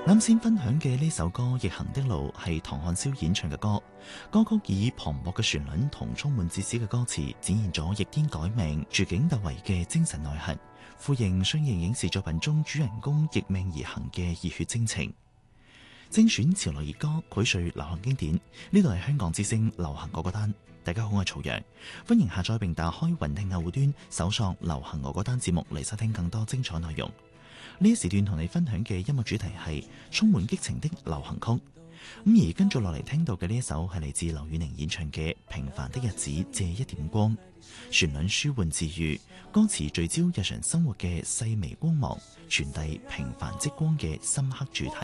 啱先分享嘅呢首歌《逆行的路》係唐漢霄演唱嘅歌，歌曲以磅礴嘅旋律同充滿哲思嘅歌詞，展現咗逆天改命、絕境突圍嘅精神內涵，呼應相應影視作品中主人公逆命而行嘅熱血征情。精選潮流熱歌，膾萃流行經典。呢度係香港之聲流行我歌單。大家好，我係曹陽，歡迎下載並打開雲聽客戶端，搜索流行我歌單節目嚟收聽更多精彩內容。呢一時段同你分享嘅音樂主題係充滿激情的流行曲。而跟住落嚟聽到嘅呢一首係嚟自劉宇寧演唱嘅《平凡的日子借一點光》，旋律舒緩治愈，歌詞聚焦日常生活嘅細微光芒，傳遞平凡即光嘅深刻主題。